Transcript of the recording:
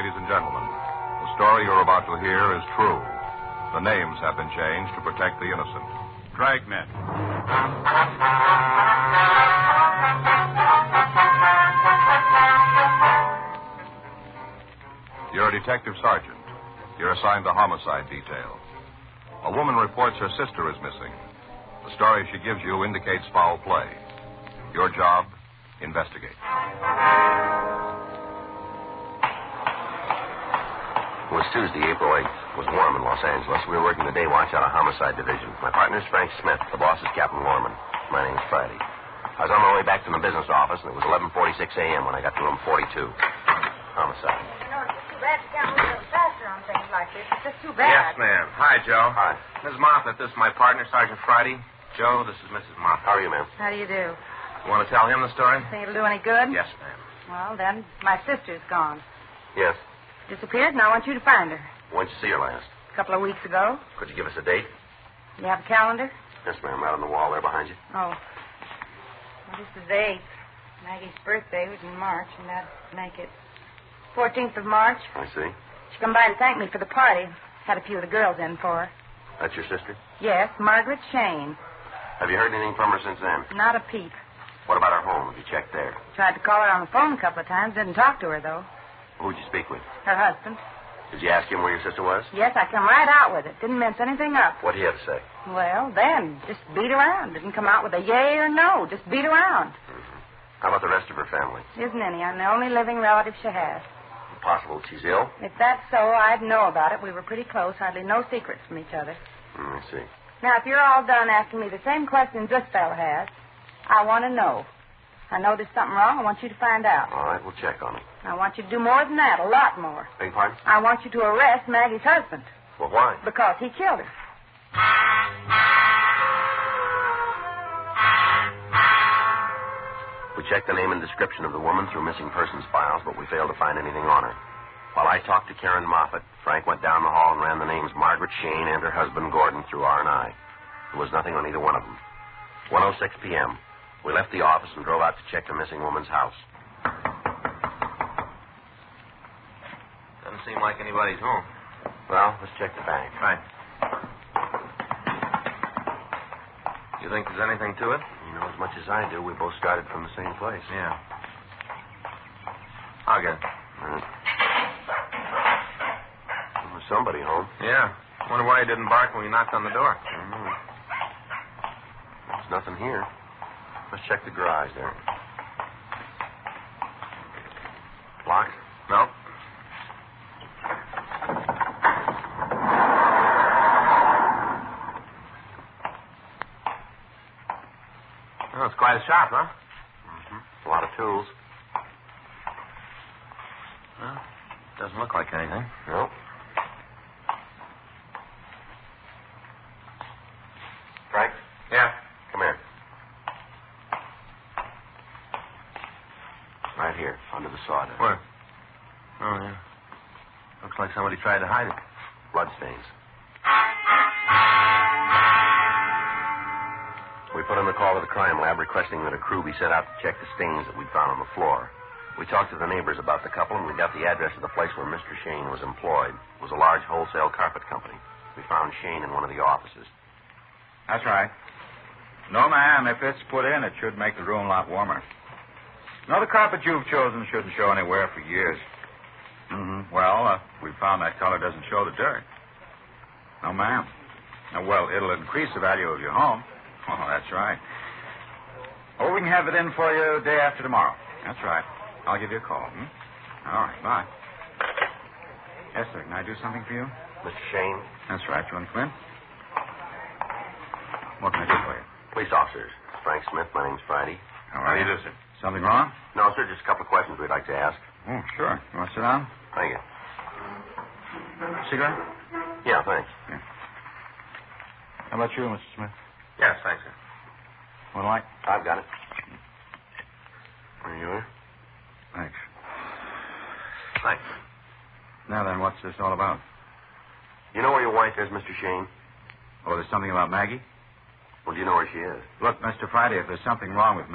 ladies and gentlemen. The story you're about to hear is true. The names have been changed to protect the innocent. Dragnet. You're a detective sergeant. You're assigned the homicide detail. A woman reports her sister is missing. The story she gives you indicates foul play. Your job, investigate. It was Tuesday, April 8th. It was warm in Los Angeles. We were working the day watch out of Homicide Division. My partner's Frank Smith. The boss is Captain Gorman. My name's Friday. I was on my way back from the business office, and it was 11:46 a.m. when I got to room 42. Homicide. It's too bad you can't move a little faster on things like this. It's just too bad. Yes, ma'am. Hi, Joe. Hi. Mrs. Moffat, this is my partner, Sergeant Friday. Joe, this is Mrs. Moffat. How are you, ma'am? How do you do? You want to tell him the story? Think it'll do any good? Yes, ma'am. Well, then, my sister's gone. Yes. Disappeared, and I want you to find her. When'd you see her last? A couple of weeks ago. Could you give us a date? You have a calendar? Yes, ma'am. Right on the wall there behind you. Oh. Well, this is the 8th. Maggie's birthday was in March, and that'd make it 14th of March. I see. She come by to thank me for the party. Had a few of the girls in for her. That's your sister? Yes, Margaret Shane. Have you heard anything from her since then? Not a peep. What about her home? Have you checked there? Tried to call her on the phone a couple of times. Didn't talk to her, though. Who'd you speak with? Her husband. Did you ask him where your sister was? Yes, I come right out with it. Didn't mince anything up. What'd he have to say? Well, then, just beat around. Didn't come out with a yay or no. Just beat around. How about the rest of her family? Isn't any. I'm the only living relative she has. Possible she's ill? If that's so, I'd know about it. We were pretty close. Hardly no secrets from each other. I see. Now, if you're all done asking me the same questions this fellow has, I want to know. I know there's something wrong. I want you to find out. All right, we'll check on it. I want you to do more than that, a lot more. Beg your pardon? I want you to arrest Maggie's husband. Well, why? Because he killed her. We checked the name and description of the woman through missing persons files, but we failed to find anything on her. While I talked to Karen Moffat, Frank went down the hall and ran the names Margaret Shane and her husband Gordon through R&I. There was nothing on either one of them. 1:06 p.m. We left the office and drove out to check the missing woman's house. Doesn't seem like anybody's home. Well, let's check the bank. Right. You think there's anything to it? You know as much as I do. We both started from the same place. Yeah. I'll get it. All right. Well, there's somebody home. Yeah. Wonder why he didn't bark when we knocked on the door. I don't know. There's nothing here. Let's check the garage there. Locked? No. Oh, it's quite a shop, huh? Mm-hmm. A lot of tools. Well, doesn't look like anything. No. Frank? Yeah. Come here. Right here, under the sawdust. Where? Oh, yeah. Looks like somebody tried to hide it. Bloodstains. We put in a call to the crime lab requesting that a crew be sent out to check the stains that we'd found on the floor. We talked to the neighbors about the couple, and we got the address of the place where Mr. Shane was employed. It was a large wholesale carpet company. We found Shane in one of the offices. That's right. No, ma'am, if it's put in, it should make the room a lot warmer. No, the carpet you've chosen shouldn't show any wear for years. Well, we found that color doesn't show the dirt. No, ma'am. Well, it'll increase the value of your home. Oh, that's right. Oh, we can have it in for you day after tomorrow. That's right. I'll give you a call. All right, bye. Yes, sir. Can I do something for you? Mr. Shane? That's right. You want to come in? What can I do for you? Police officers. Frank Smith. My name's Friday. All right. How do you do, sir? Something wrong? No, sir. Just a couple of questions we'd like to ask. Oh, sure. You want to sit down? Thank you. Cigarette? Yeah, thanks. Yeah. How about you, Mr. Smith? Yes, thanks, sir. One light? I've got it. There you are. Thanks. Thanks. Now then, what's this all about? You know where your wife is, Mr. Shane? Oh, there's something about Maggie? Well, do you know where she is? Look, Mr. Friday, if there's something wrong with